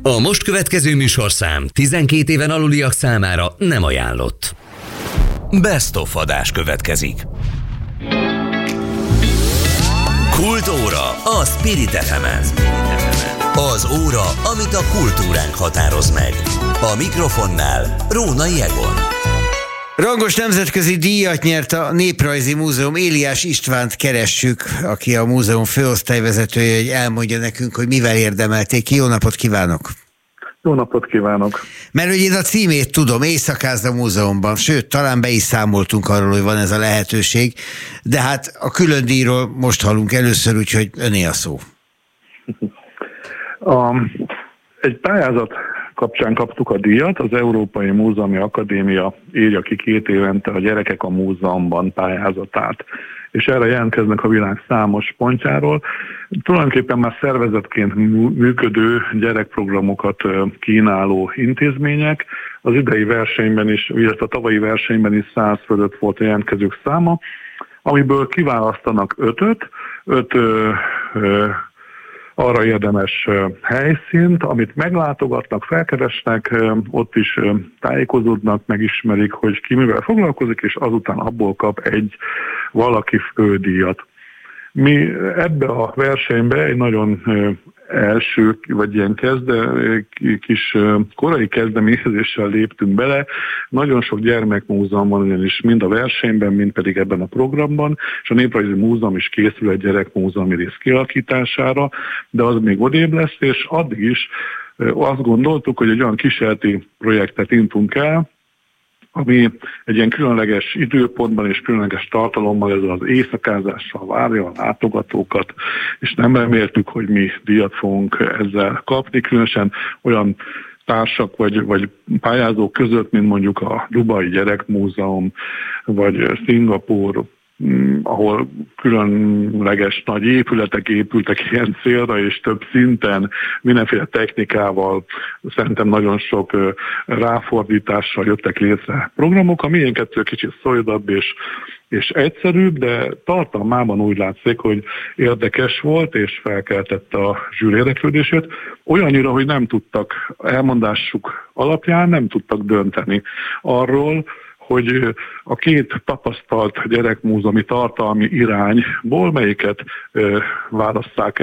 A most következő műsorszám 12 éven aluliak számára nem ajánlott. Best of adás következik. Kultóra a Spirit FM-en. Az óra, amit a kultúránk határoz meg. A mikrofonnál Rónai Egon. Rangos nemzetközi díjat nyert a Néprajzi Múzeum. Éliás Istvánt keressük, aki a múzeum főosztályvezetője, hogy elmondja nekünk, hogy mivel érdemelték ki. Jó napot kívánok! Jó napot kívánok! Mert hogy én a címét tudom, Éjszakáz a múzeumban, sőt, talán be is számoltunk arról, hogy van ez a lehetőség, de hát a külön díjról most hallunk először, úgyhogy öné a szó. Egy pályázat kapcsán kaptuk a díjat, az Európai Múzeumi Akadémia írja ki 2 évente a Gyerekek a Múzeumban pályázatát, és erre jelentkeznek a világ számos pontjáról. Tulajdonképpen már szervezetként működő gyerekprogramokat kínáló intézmények. Az idei versenyben is, illetve a tavalyi versenyben is 100 fölött volt a jelentkezők száma, amiből kiválasztanak 5 arra érdemes helyszínt, amit meglátogatnak, felkeresnek, ott is tájékozódnak, megismerik, hogy ki mivel foglalkozik, és azután abból kap valaki fődíjat. Mi ebbe a versenybe egy nagyon első, vagy ilyen kis korai kezdeményezéssel léptünk bele. Nagyon sok gyermekmúzeum van ugyanis mind a versenyben, mind pedig ebben a programban, és a Néprajzi Múzeum is készül egy gyerekmúzeumi rész kialakítására, de az még odébb lesz, és addig is azt gondoltuk, hogy egy olyan kísérleti projektet indítunk el, ami egy ilyen különleges időpontban és különleges tartalommal, ezzel az éjszakázással várja a látogatókat, és nem reméltük, hogy mi díjat fogunk ezzel kapni, különösen olyan társak vagy pályázók között, mint mondjuk a Dubai Gyerekmúzeum, vagy Szingapúr, ahol különleges nagy épületek épültek ilyen célra, és több szinten, mindenféle technikával, szerintem nagyon sok ráfordítással jöttek létre programok. A miénk kicsit szolidabb és egyszerűbb, de tartalmában úgy látszik, hogy érdekes volt, és felkeltette a zsűri érdeklődését. Olyannyira, hogy nem tudtak, elmondásuk alapján nem tudtak dönteni arról, hogy a 2 tapasztalt gyerekmúzeumi tartalmi irányból melyiket válasszák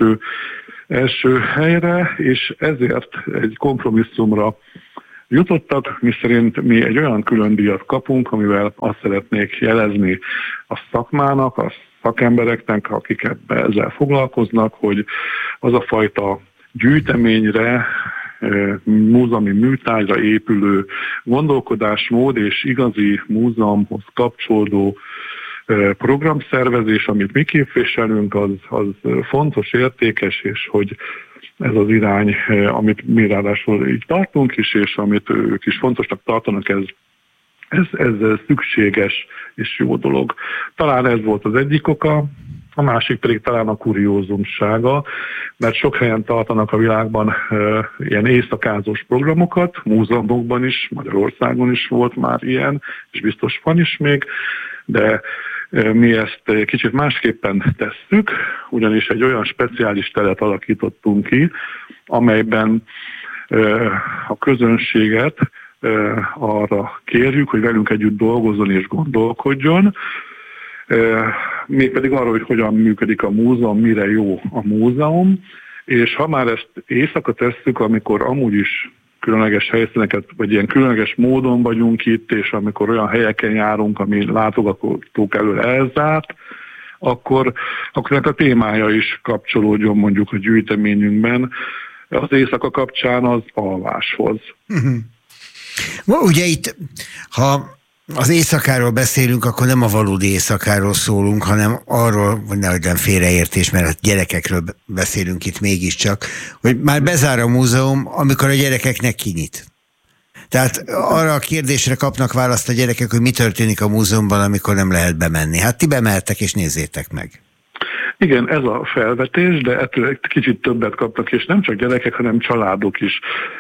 első helyre, és ezért egy kompromisszumra jutottak, miszerint mi egy olyan külön díjat kapunk, amivel azt szeretnék jelezni a szakmának, a szakembereknek, akik ezzel foglalkoznak, hogy az a fajta gyűjteményre, múzeumi műtárgyra épülő gondolkodásmód és igazi múzeumhoz kapcsolódó programszervezés, amit mi képviselünk, az fontos, értékes, és hogy ez az irány, amit mi ráadásul így tartunk is, és amit ők is fontosnak tartanak, ez szükséges és jó dolog. Talán ez volt az egyik oka, a másik pedig talán a kuriózumsága, mert sok helyen tartanak a világban ilyen éjszakázós programokat, múzeumokban is, Magyarországon is volt már ilyen, és biztos van is még, de mi ezt kicsit másképpen tesszük, ugyanis egy olyan speciális teret alakítottunk ki, amelyben a közönséget arra kérjük, hogy velünk együtt dolgozzon és gondolkodjon, mégpedig arról, hogy hogyan működik a múzeum, mire jó a múzeum, és ha már ezt éjszaka tesszük, amikor amúgy is különleges helyszíneket, vagy ilyen különleges módon vagyunk itt, és amikor olyan helyeken járunk, ami látogatók elől elzárt, akkor ennek a témája is kapcsolódjon mondjuk a gyűjteményünkben az éjszaka kapcsán az alváshoz. Ugye itt, ha az éjszakáról beszélünk, akkor nem a valódi éjszakáról szólunk, hanem arról, hogy nehogy nem félreértés, mert a gyerekekről beszélünk itt mégiscsak, hogy már bezár a múzeum, amikor a gyerekeknek kinyit. Tehát arra a kérdésre kapnak választ a gyerekek, hogy mi történik a múzeumban, amikor nem lehet bemenni. Hát ti bemehettek és nézzétek meg. Igen, ez a felvetés, de ettől egy kicsit többet kaptak, és nem csak gyerekek, hanem családok is.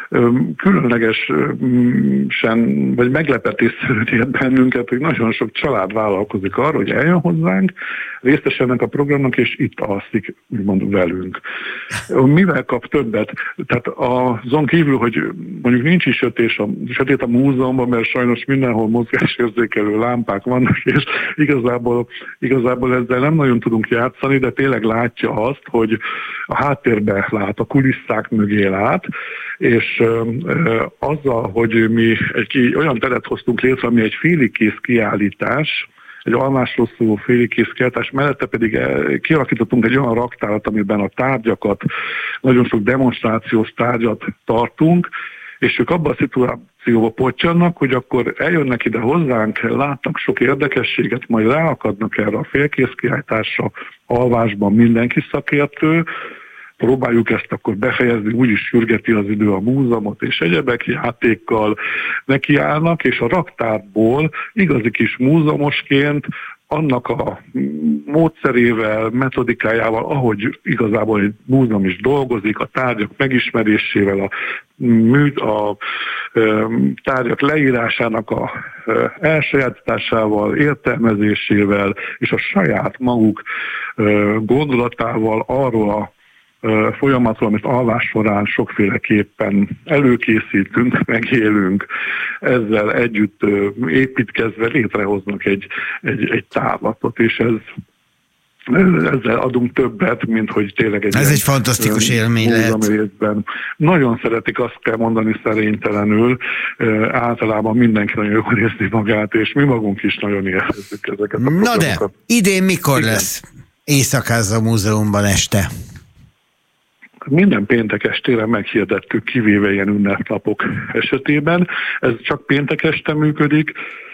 Különlegesen, vagy meglepetésszerűen ért bennünket, hogy nagyon sok család vállalkozik arra, hogy eljön hozzánk, részes ennek a programnak, és itt alszik, úgymond velünk. Mivel kap többet? Tehát azon kívül, hogy mondjuk nincs is sötét a múzeumban, mert sajnos mindenhol mozgásérzékelő lámpák vannak, és igazából ezzel nem nagyon tudunk játszani, de tényleg látja azt, hogy a háttérbe lát, a kulisszák mögé lát, és azzal, hogy mi egy olyan teret hoztunk létre, ami egy félig kész kiállítás, egy almásról szóló félig kész kiállítás, mellette pedig kialakítottunk egy olyan raktárat, amiben a tárgyakat, nagyon sok demonstrációs tárgyat tartunk, és ők abban a szituációba pottyannak, hogy akkor eljönnek ide hozzánk, látnak sok érdekességet, majd ráakadnak erre a félkész kiállításra, alvásban mindenki szakértő, próbáljuk ezt akkor befejezni, úgyis sürgeti az idő a múzeumot, és egyebek játékkal nekiállnak, és a raktárból igazi kis múzeumosként annak a módszerével, metodikájával, ahogy igazából egy múzeum is dolgozik, a tárgyak megismerésével, a tárgyak leírásának a elsajátításával, értelmezésével, és a saját maguk gondolatával arról a folyamatról, amit alvás során sokféleképpen előkészítünk, megélünk, ezzel együtt építkezve létrehoznak egy távlatot, és ezzel adunk többet, mint hogy tényleg egy fantasztikus élmény lehet. Részben. Nagyon szeretik, azt kell mondani szerénytelenül, általában mindenki nagyon jól érzi magát, és mi magunk is nagyon élvezzük ezeket a programokat. Na de, idén mikor lesz Éjszakáza Múzeumban este? Minden péntek estére meghirdettük, kivéve ilyen ünnepnapok esetében. Ez csak péntek este működik,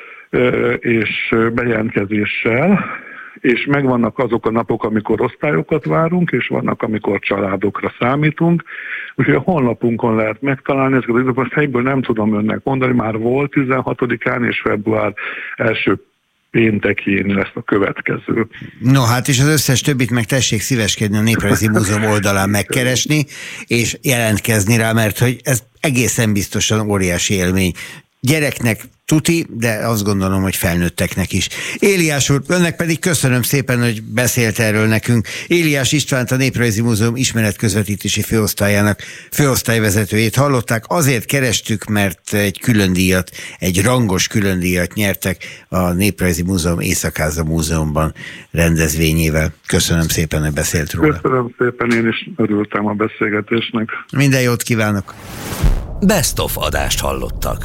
és bejelentkezéssel, és megvannak azok a napok, amikor osztályokat várunk, és vannak, amikor családokra számítunk. Úgyhogy a honlapunkon lehet megtalálni ezeket az időpontban, fejből nem tudom önnek mondani, már volt 16-án, és február első péntekén lesz a következő. No, hát és az összes többit meg tessék szíveskedni a Néprajzi Múzeum oldalán megkeresni, és jelentkezni rá, mert hogy ez egészen biztosan óriási élmény. Gyereknek tuti, de azt gondolom, hogy felnőtteknek is. Éliás úr, önnek pedig köszönöm szépen, hogy beszélt erről nekünk. Éliás Istvánt, a Néprajzi Múzeum ismeretközvetítési főosztályának főosztályvezetőjét hallották. Azért kerestük, mert egy rangos különdíjat nyertek a Néprajzi Múzeum Éjszakáza Múzeumban rendezvényével. Köszönöm szépen, hogy beszélt róla. Köszönöm szépen, én is örültem a beszélgetésnek. Minden jót kívánok! Best of adást hallottak.